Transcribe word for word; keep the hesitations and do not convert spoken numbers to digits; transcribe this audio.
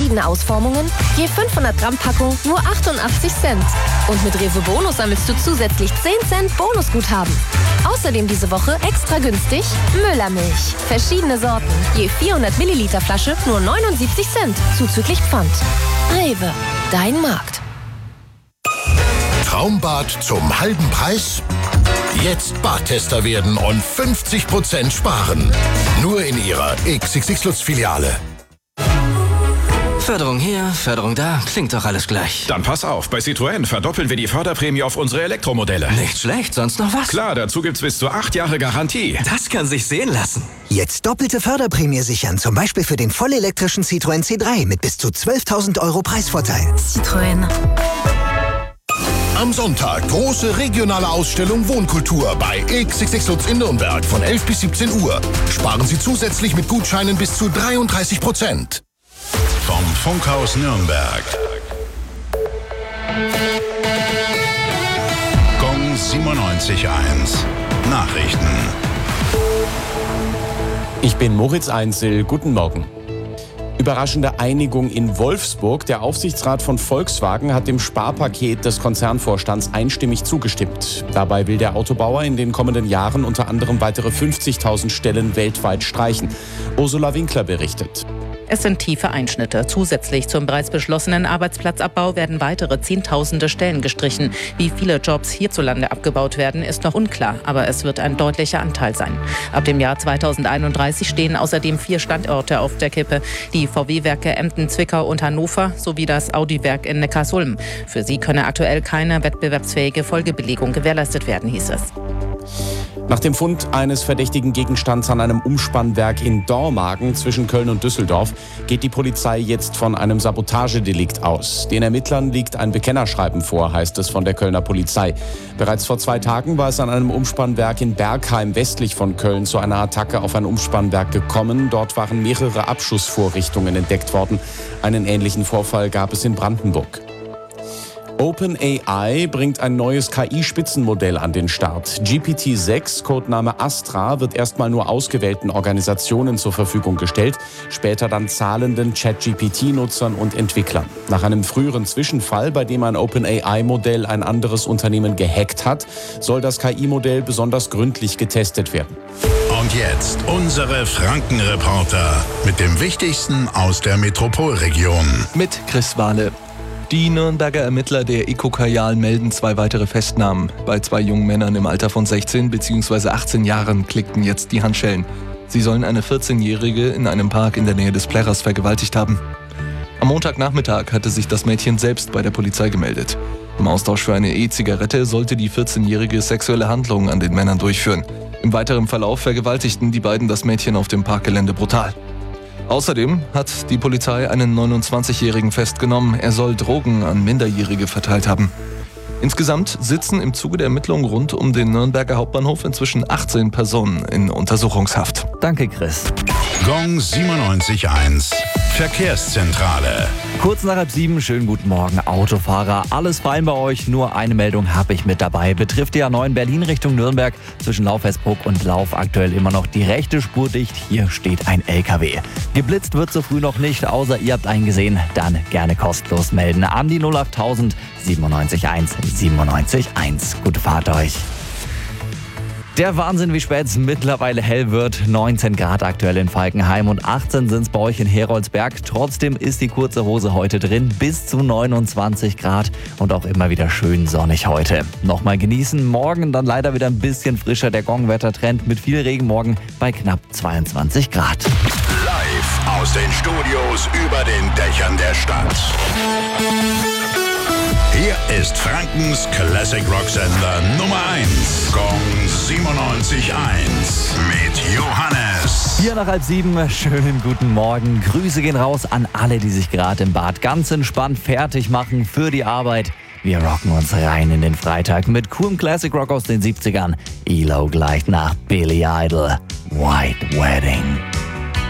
verschiedene Ausformungen, je fünfhundert Gramm Packung nur achtundachtzig Cent. Und mit Rewe Bonus sammelst du zusätzlich zehn Cent Bonusguthaben. Außerdem diese Woche extra günstig Müllermilch. Verschiedene Sorten, je vierhundert Milliliter Flasche nur neunundsiebzig Cent, zuzüglich Pfand. Rewe, dein Markt. Traumbad zum halben Preis? Jetzt Badtester werden und fünfzig Prozent sparen. Nur in Ihrer X X X Lutz-Filiale. Förderung hier, Förderung da, klingt doch alles gleich. Dann pass auf, bei Citroën verdoppeln wir die Förderprämie auf unsere Elektromodelle. Nicht schlecht, sonst noch was? Klar, dazu gibt's bis zu acht Jahre Garantie. Das kann sich sehen lassen. Jetzt doppelte Förderprämie sichern, zum Beispiel für den vollelektrischen Citroën C drei mit bis zu zwölftausend Euro Preisvorteil. Citroën. Am Sonntag große regionale Ausstellung Wohnkultur bei X X X Lutz in Nürnberg von elf bis siebzehn Uhr. Sparen Sie zusätzlich mit Gutscheinen bis zu dreiunddreißig Prozent. Vom Funkhaus Nürnberg. Gong siebenundneunzig Komma eins. Nachrichten. Ich bin Moritz Einzel. Guten Morgen. Überraschende Einigung in Wolfsburg. Der Aufsichtsrat von Volkswagen hat dem Sparpaket des Konzernvorstands einstimmig zugestimmt. Dabei will der Autobauer in den kommenden Jahren unter anderem weitere fünfzigtausend Stellen weltweit streichen. Ursula Winkler berichtet. Es sind tiefe Einschnitte. Zusätzlich zum bereits beschlossenen Arbeitsplatzabbau werden weitere Zehntausende Stellen gestrichen. Wie viele Jobs hierzulande abgebaut werden, ist noch unklar. Aber es wird ein deutlicher Anteil sein. Ab dem Jahr zweitausendeinunddreißig stehen außerdem vier Standorte auf der Kippe. Die V W-Werke Emden, Zwickau und Hannover sowie das Audi-Werk in Neckarsulm. Für sie könne aktuell keine wettbewerbsfähige Folgebelegung gewährleistet werden, hieß es. Nach dem Fund eines verdächtigen Gegenstands an einem Umspannwerk in Dormagen zwischen Köln und Düsseldorf geht die Polizei jetzt von einem Sabotagedelikt aus. Den Ermittlern liegt ein Bekennerschreiben vor, heißt es von der Kölner Polizei. Bereits vor zwei Tagen war es an einem Umspannwerk in Bergheim westlich von Köln zu einer Attacke auf ein Umspannwerk gekommen. Dort waren mehrere Abschussvorrichtungen entdeckt worden. Einen ähnlichen Vorfall gab es in Brandenburg. OpenAI bringt ein neues K I-Spitzenmodell an den Start. G P T sechs, Codename Astra, wird erstmal nur ausgewählten Organisationen zur Verfügung gestellt, später dann zahlenden Chat-G P T-Nutzern und Entwicklern. Nach einem früheren Zwischenfall, bei dem ein OpenAI-Modell ein anderes Unternehmen gehackt hat, soll das K I-Modell besonders gründlich getestet werden. Und jetzt unsere Franken-Reporter mit dem Wichtigsten aus der Metropolregion. Mit Chris Wahle. Die Nürnberger Ermittler der Ecokajal melden zwei weitere Festnahmen. Bei zwei jungen Männern im Alter von sechzehn bzw. achtzehn Jahren klickten jetzt die Handschellen. Sie sollen eine vierzehnjährige in einem Park in der Nähe des Plärrers vergewaltigt haben. Am Montagnachmittag hatte sich das Mädchen selbst bei der Polizei gemeldet. Im Austausch für eine E-Zigarette sollte die vierzehnjährige sexuelle Handlungen an den Männern durchführen. Im weiteren Verlauf vergewaltigten die beiden das Mädchen auf dem Parkgelände brutal. Außerdem hat die Polizei einen neunundzwanzigjährigen festgenommen. Er soll Drogen an Minderjährige verteilt haben. Insgesamt sitzen im Zuge der Ermittlungen rund um den Nürnberger Hauptbahnhof inzwischen achtzehn Personen in Untersuchungshaft. Danke, Chris. Gong siebenundneunzig Komma eins. Verkehrszentrale. Kurz nach halb sieben, schönen guten Morgen, Autofahrer. Alles fein bei euch, nur eine Meldung habe ich mit dabei. Betrifft die A neun Berlin Richtung Nürnberg. Zwischen Lauf-Westbruck und Lauf aktuell immer noch die rechte Spur dicht. Hier steht ein L K W. Geblitzt wird so früh noch nicht, außer ihr habt eingesehen. Dann gerne kostenlos melden an die null achttausend siebenundneunzig Komma eins siebenundneunzig Komma eins. Gute Fahrt euch. Der Wahnsinn, wie spät es mittlerweile hell wird. neunzehn Grad aktuell in Falkenheim und achtzehn sind es bei euch in Heroldsberg. Trotzdem ist die kurze Hose heute drin. Bis zu neunundzwanzig Grad und auch immer wieder schön sonnig heute. Nochmal genießen. Morgen dann leider wieder ein bisschen frischer. Der Gong-Wettertrend mit viel Regen morgen bei knapp zweiundzwanzig Grad. Live aus den Studios über den Dächern der Stadt. Hier ist Frankens Classic Rock Sender Nummer eins. Gong siebenundneunzig Komma eins mit Johannes. Hier nach halb sieben, schönen guten Morgen. Grüße gehen raus an alle, die sich gerade im Bad ganz entspannt fertig machen für die Arbeit. Wir rocken uns rein in den Freitag mit coolem Classic Rock aus den siebzigern. E L O gleich nach Billy Idol. White Wedding.